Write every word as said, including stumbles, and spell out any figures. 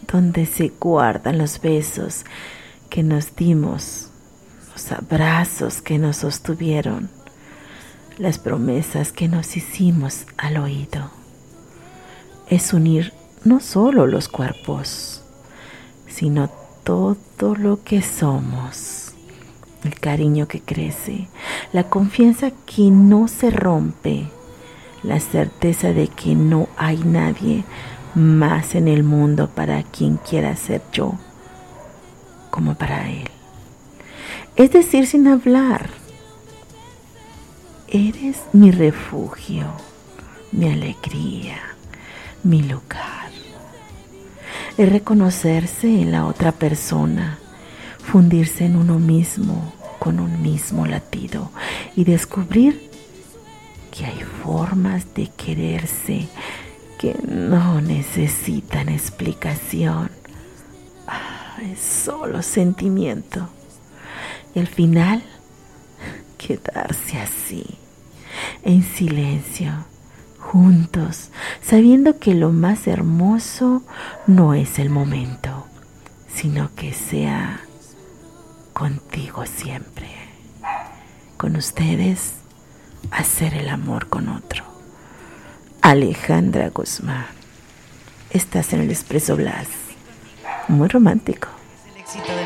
donde se guardan los besos que nos dimos, los abrazos que nos sostuvieron, las promesas que nos hicimos al oído. Es unir no solo los cuerpos, sino todo lo que somos, el cariño que crece, la confianza que no se rompe, la certeza de que no hay nadie más en el mundo para quien quiera ser yo como para él. Es decir, sin hablar, eres mi refugio, mi alegría, mi lugar. Es reconocerse en la otra persona, fundirse en uno mismo con un mismo latido y descubrir que hay formas de quererse que no necesitan explicación. Ah, es solo sentimiento. Y al final, quedarse así, en silencio, juntos, sabiendo que lo más hermoso no es el momento, sino que sea contigo siempre. Con ustedes, hacer el amor con otro. Alejandra Guzmán. Estás en el Expreso Blas. Muy romántico. Es el éxito